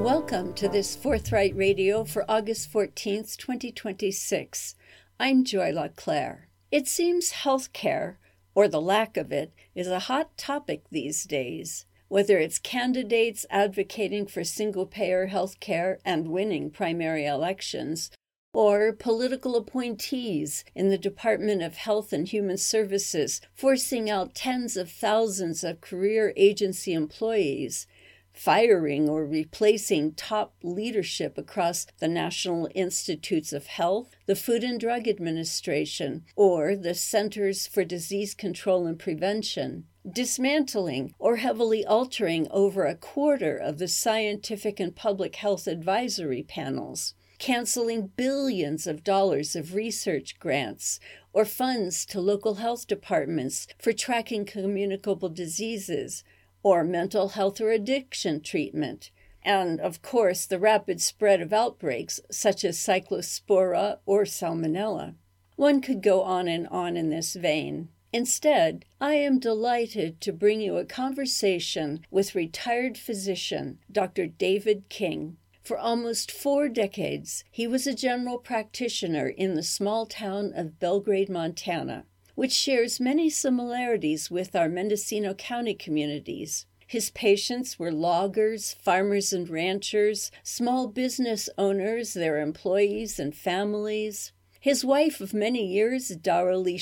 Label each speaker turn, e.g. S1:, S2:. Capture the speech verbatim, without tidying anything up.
S1: Welcome to this Forthright Radio for August fourteenth, twenty twenty-six. I'm Joy LaClaire. It seems healthcare, or the lack of it, is a hot topic these days. Whether it's candidates advocating for single-payer healthcare and winning primary elections, or political appointees in the Department of Health and Human Services forcing out tens of thousands of career agency employees, firing or replacing top leadership across the National Institutes of Health, the Food and Drug Administration, or the Centers for Disease Control and Prevention, dismantling or heavily altering over a quarter of the scientific and public health advisory panels, canceling billions of dollars of research grants or funds to local health departments for tracking communicable diseases, or mental health or addiction treatment, and, of course, the rapid spread of outbreaks such as Cyclospora or Salmonella. One could go on and on in this vein. Instead, I am delighted to bring you a conversation with retired physician Doctor David King. For almost four decades, he was a general practitioner in the small town of Belgrade, Montana, which shares many similarities with our Mendocino County communities. His patients were loggers, farmers and ranchers, small business owners, their employees and families. His wife of many years, Dara Lee